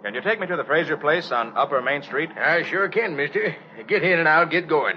Can you take me to the Fraser place on Upper Main Street? I sure can, mister. Get in and I'll get going.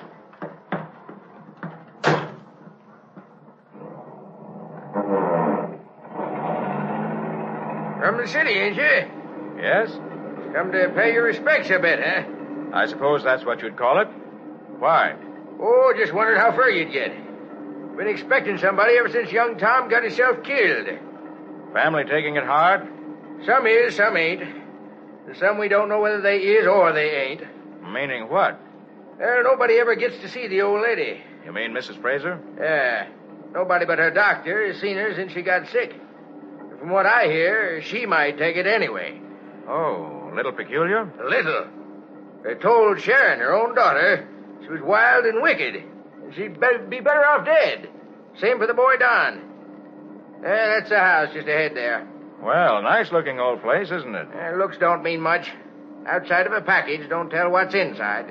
From the city, ain't you? Yes? Come to pay your respects, I bet, huh? I suppose that's what you'd call it. Why? Oh, just wondered how far you'd get. Been expecting somebody ever since young Tom got himself killed. Family taking it hard? Some is, some ain't. And some we don't know whether they is or they ain't. Meaning what? Well, nobody ever gets to see the old lady. You mean Mrs. Fraser? Yeah. Nobody but her doctor has seen her since she got sick. From what I hear, she might take it anyway. Oh, a little peculiar? Little. They told Sharon, her own daughter, she was wild and wicked, and she'd be better off dead. Same for the boy Don. That's the house just ahead there. Well, nice-looking old place, isn't it? Looks don't mean much. Outside of a package don't tell what's inside.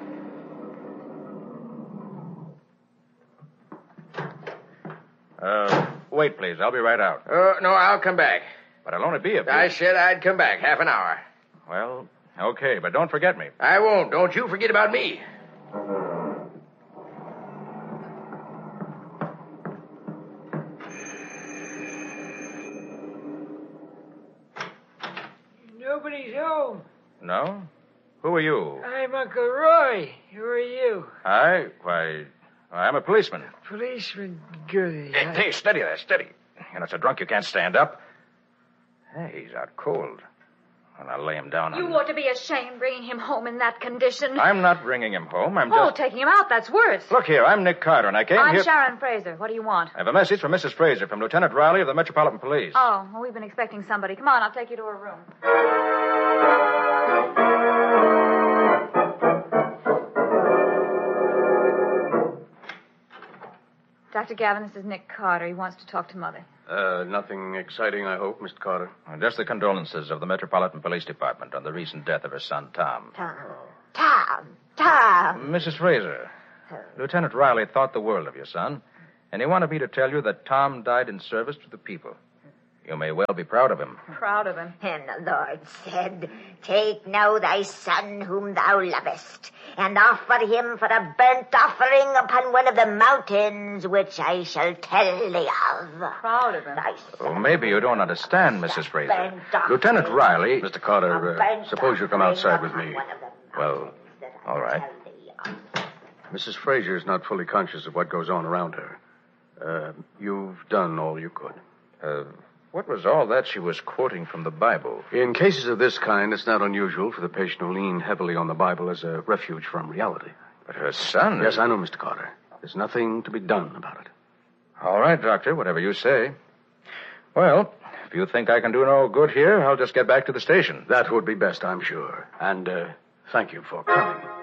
Wait, please. I'll be right out. No, I'll come back. But I'll only be a few... I said I'd come back, half an hour. Well, okay, but don't forget me. I won't. Don't you forget about me. Nobody's home. No? Who are you? I'm Uncle Roy. Who are you? I'm a policeman. Policeman Goody. Hey, steady there, steady. You know, it's a drunk you can't stand up. Hey, he's out cold. And I'll lay him down on... You ought to be ashamed bringing him home in that condition. I'm not bringing him home. I'm just... taking him out, that's worse. Look here, I'm Nick Carter, and I came here... I'm Sharon Fraser. What do you want? I have a message from Mrs. Fraser from Lieutenant Riley of the Metropolitan Police. Oh, well, we've been expecting somebody. Come on, I'll take you to her room. Dr. Gavin, this is Nick Carter. He wants to talk to Mother. Nothing exciting, I hope, Mr. Carter. Just the condolences of the Metropolitan Police Department on the recent death of her son, Tom. Tom. Mrs. Fraser, Lieutenant Riley thought the world of your son, and he wanted me to tell you that Tom died in service to the people. You may well be proud of him. Proud of him. And the Lord said, "Take now thy son whom thou lovest, and offer him for a burnt offering upon one of the mountains which I shall tell thee of." Proud of him. Oh, maybe you don't understand, Mrs. Fraser. Lieutenant Riley... Mr. Carter, suppose you come outside with me. Well, all right. Mrs. Fraser is not fully conscious of what goes on around her. You've done all you could. What was all that she was quoting from the Bible? In cases of this kind, it's not unusual for the patient to lean heavily on the Bible as a refuge from reality. But her son... Yes, I know, Mr. Carter. There's nothing to be done about it. All right, Doctor, whatever you say. Well, if you think I can do no good here, I'll just get back to the station. That would be best, I'm sure. And thank you for coming.